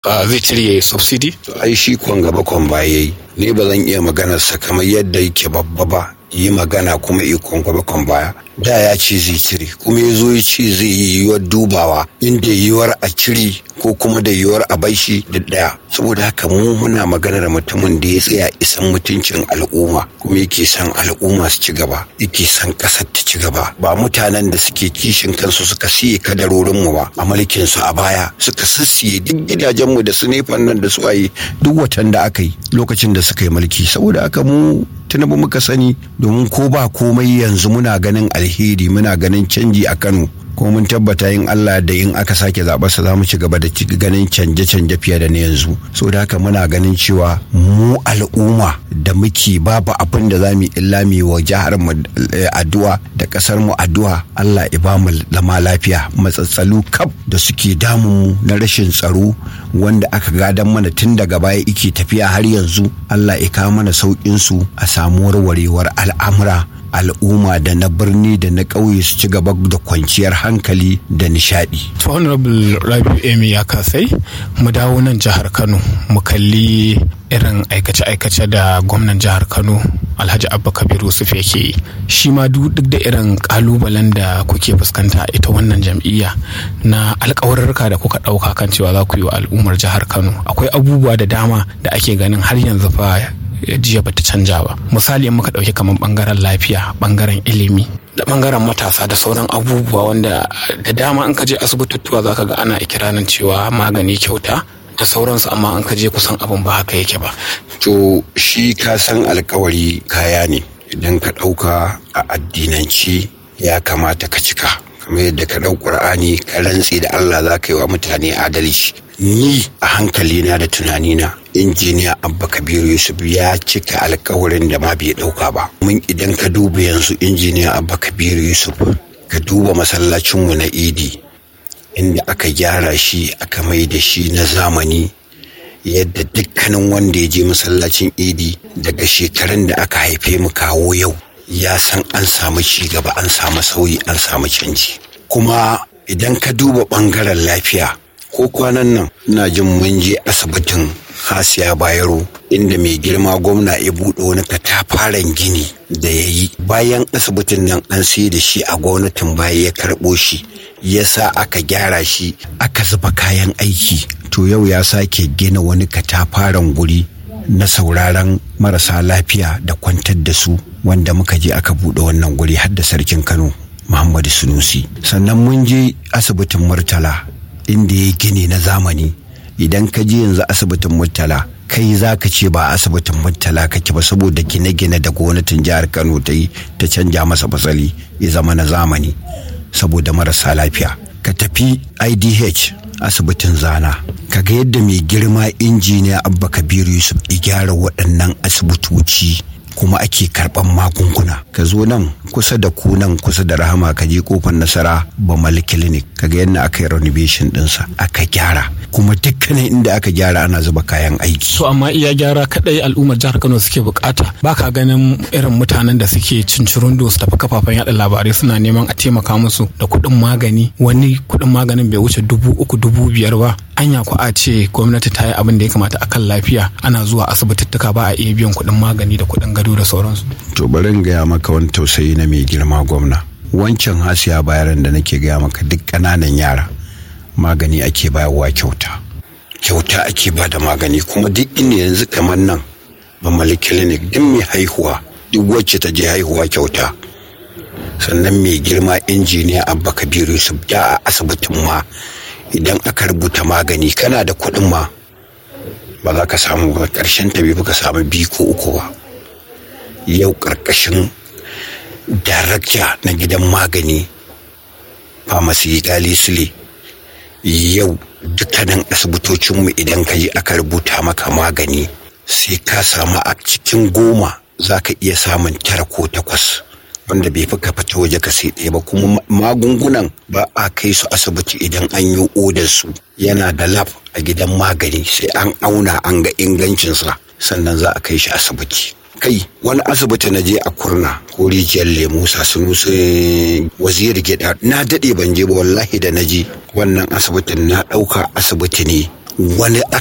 zai cire subsidy? Ai shi kwan gaba kwan baya yayi, ne ba zan iya maganarsa kamar yadda yake babba ba, yi magana kuma ikon gaba kwan baya. Da ya ce zai cire, kuma ya zo ya ce zai yi yiwuwar dubawa, inda yiwuwar a cire ko kuma da yiwuwar a bai shi da ɗaya. Saboda haka mu muna maganar mutumin da ya tsaya isan mutuncin al'umma, kuma yake son al'umma su ci gaba, yake son ƙasar ta ci gaba. Ba mutanen da suke kishin kansu suka siye kadarorinmu ba a mulkin su a baya, suka sassiye duk gidajenmu da su nefan nan da su ayi duk watan da aka yi lokacin da suka yi mulki. Saboda haka mu Tinubu muka sani, domin ko ba komai yanzu muna ganin alheri, muna ganin canji a Kano, kuma mun tabbata in Allah da in aka sake zaɓarsa za mu ci gaba da ganin canje-canje fiye da na yanzu. Saboda haka muna ganin cewa mu al'umma da muke babu abin da za mu illa mu wa jihar mu addu'a da ƙasar mu addu'a, Allah ya ba mu zama lafiya. Matsatsalu kaf da suke damun mu na rashin tsaro wanda aka gadan mana tun daga baya ike tafiya har yanzu, Allah ya kawo mana sauƙin su, a samu warwarewar al'amura, al'umma da na birni da na ƙauye su ci gaba da kwanciyar hankali da nishadi. To Honorable Rabiu Emi ya kasai, mu dawo nan jihar Kano mu kalli irin aikace-aikace da gwamnan jihar Kano Alhaji Abba Kabir Yusuf yake yi. Shi ma duk da irin kalubalen da kuke fuskanta ita wannan jam'iyya na alƙawarurruka da kuka ɗauka kan cewa za ku yi wa al'ummar jihar Kano, akwai abubuwa da dama da ake ganin har yanzu fa jiya bata canja ba. Misali in muka dauki kamar bangaren lafiya, bangaren ilimi da bangaren matasa da sauran abubuwa wanda da dama an kaje asibitottuwa zaka ga ana ikirarin cewa magani kyauta da sauransu, amma an kaje kusan abin ba haka yake ba. To shi ka san alkawari kaya ne, idan ka dauka a addinanci ya kamata ka cika, kamar yadda ka dau Qur'ani ka rantsi da Allah za ka yi wa mutane adalci. Ni a hankalina da tunanina injiniya Abba Kabir Yusuf ya cika alkawarin da ma bai dauka ba. Mun idan ka duba yanzu injiniya Abba Kabir Yusuf, ka duba masallacinmu na Idi inda aka gyara shi aka mai da shi na zamani, yadda dukkanin wanda ya je masallacin Idi daga shekarun da aka haife mu kawo yau ya san an samu ci gaba, an samu sauyi, an samu canji. Kuma idan ka duba bangaren lafiya, ko kwanan nan ina jin mun je asibitin Hasiya Bayero inda mai girma gwamna ya buɗe wani katafaren gini da ya yi. Bayan asibitin nan an sai da shi a gwamnatin baya ya karɓo shi, ya sa aka gyara shi, aka zuba kayan aiki. To yau ya sake gina wani katafaren guri na sauraron marasa lafiya da kwantar da su, wanda muka je aka buɗe wannan guri har da sarkin Kano Muhammadu Sunusi. Sannan mun je asibitin Murtala inda ya gini na zamani. Idan ka je yanzu asibitin Murtala, kai za ka ce ba asibitin Murtala kake ba, saboda gine-gine da gwamnatin jihar Kano ta yi ta canja masa fasali ya zama na zamani saboda marasa lafiya. Ka tafi IDH asibitin Zana, ka ga yadda mai girma injiniya Abba Kabir Yusuf ya gyara waɗannan asibitoci kuma ake karɓan magunguna. Ka zo nan kusa da ku, nan kusa da Rahama, ka je Kofar Nasara Bamal Clinic, ka ga yadda aka yi renovation ɗinsa, aka gyara, kuma dukkanin inda aka gyara ana zuba kayan aiki. To amma iya gyara kadai al'ummar jihar Kano suke bukata, ba ka ganin irin mutanen da suke cincirundo su tafi kafafen yaɗa labarai suna neman a taimaka musu da kuɗin magani, wani kuɗin maganin bai wuce 3,000 5,000 ba. Anya ku a ce gwamnati ta yi abin da ya kamata akan lafiya, ana zuwa asibitittuka ba a iya biyan kuɗin magani da kuɗin gado da sauransu. To bari in gaya maka wani tausayi na mai girma gwamna. Wancan Hasiya Bayaran da nake gaya maka, duk ƙananan yara magani ake bayarwa kyauta ake ba da magani, kuma duk inda yanzu kamar nan Bamal Clinic, duk mai haihuwa, duk wacce ta je haihuwa kyauta. Sannan mai girma injiniya Abba Kabir Yusuf, da a asibitin ma idan aka rubuta magani kana da kuɗin ma ba za ka samu ba, ƙarshen ta bai ka samu 2 ko 3 ba. Yau ƙarƙashin darakta na gidan magani Pharmacy Gali Sule, yau dukkanin asibitocinmu idan ka je aka rubuta maka magani sai ka samu a cikin 10 za ka iya samun 9 ko 8 wanda bai fi ka fita waje ka sai ɗaya ba. Kuma magungunan ba a kai su asibiti idan an yi odar su, yana da lab a gidan magani, sai an auna an ga ingancinsa sannan za a kai shi asibiti. Kai wani asibiti na je a Kurna ko Rijiyar Lemu, Sanusi Waziri Gida, na daɗe ban je ba wallahi. Da na je wannan asibitin na ɗauka asibiti ne wani